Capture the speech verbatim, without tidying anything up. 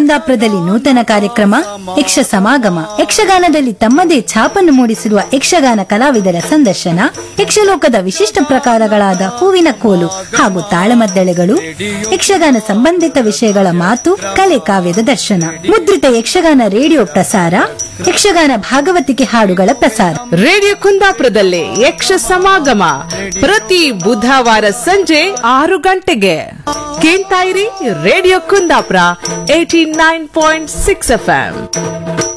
ಕುಂದಾಪುರದಲ್ಲಿ ನೂತನ ಕಾರ್ಯಕ್ರಮ ಯಕ್ಷ ಸಮಾಗಮ ಯಕ್ಷಗಾನದಲ್ಲಿ ತಮ್ಮದೇ ಛಾಪನ್ನು ಮೂಡಿಸಿರುವ ಯಕ್ಷಗಾನ ಕಲಾವಿದರ ಸಂದರ್ಶನ ಯಕ್ಷಲೋಕದ ವಿಶಿಷ್ಟ ಪ್ರಕಾರಗಳಾದ ಹೂವಿನ ಕೋಲು ಹಾಗೂ ತಾಳಮದ್ದಳೆಗಳು ಯಕ್ಷಗಾನ ಸಂಬಂಧಿತ ವಿಷಯಗಳ ಮಾತು ಕಲೆ ಕಾವ್ಯದ ದರ್ಶನ ಮುದ್ರಿತ ಯಕ್ಷಗಾನ ರೇಡಿಯೋ ಪ್ರಸಾರ ಯಕ್ಷಗಾನ ಭಾಗವತಿಕೆ ಹಾಡುಗಳ ಪ್ರಸಾರ ರೇಡಿಯೋ ಕುಂದಾಪುರದಲ್ಲಿ ಯಕ್ಷ ಸಮಾಗಮ ಪ್ರತಿ ಬುಧವಾರ ಸಂಜೆ ಆರು ಗಂಟೆಗೆ ಕೇಳ್ತಾ ಇರಿ radio Kundapura eighty nine point six F M.